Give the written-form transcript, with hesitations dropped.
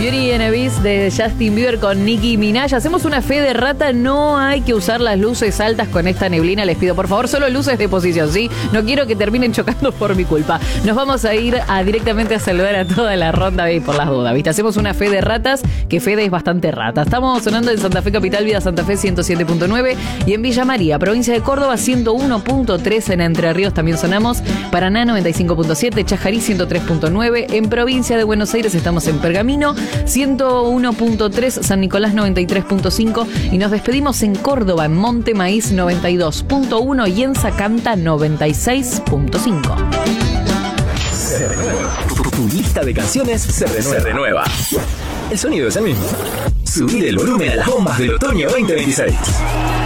Beauty and the Beast de Justin Bieber con Nicki Minaj. Hacemos una fe de rata, no hay que usar las luces altas con esta neblina, les pido por favor, solo luces de posición, ¿sí? No quiero que terminen chocando por mi culpa. Nos vamos a ir directamente a saludar a toda la ronda B por las dudas, ¿viste? Hacemos una fe de ratas, que Fede es bastante rata. Estamos sonando en Santa Fe Capital, Vida Santa Fe 107.9 y en Villa María, provincia de Córdoba 101.3, en Entre Ríos también sonamos, Paraná 95.7, Chajarí 103.9, en provincia de Buenos Aires estamos en Pergamino 101.3, San Nicolás 93.5 y nos despedimos en Córdoba, en Monte Maíz 92.1 y en Zacanta 96.5. Se renueva. Tu lista de canciones se renueva. El sonido es el mismo. Subir el volumen a las bombas del otoño 2026.